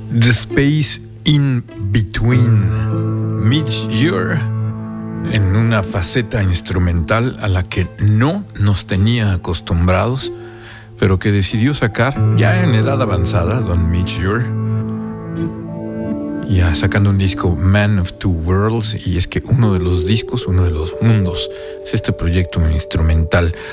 The Space in Between. Midge Ure en una faceta instrumental a la que no nos tenía acostumbrados, pero que decidió sacar ya en edad avanzada, don Midge Ure, ya sacando un disco, Man of Two Worlds, y es que uno de los discos, uno de los mundos, es este proyecto instrumental.